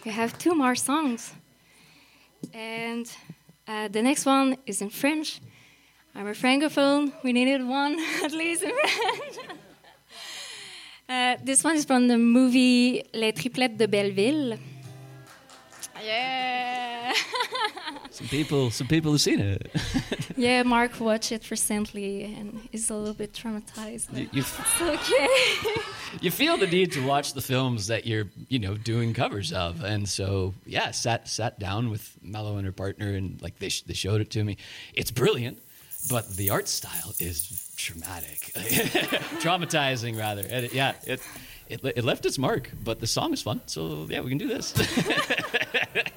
we have two more songs. And the next one is in French. I'm a francophone. We needed one at least in French. This one is from the movie Les Triplettes de Belleville. Yeah. Some people have seen it. Yeah, Mark watched it recently and is a little bit traumatized. It's okay. You feel the need to watch the films that you're, doing covers of, and so sat down with Mallow and her partner, and like they showed it to me. It's brilliant, but the art style is traumatic, traumatizing rather. And it left its mark, but the song is fun. So yeah, we can do this.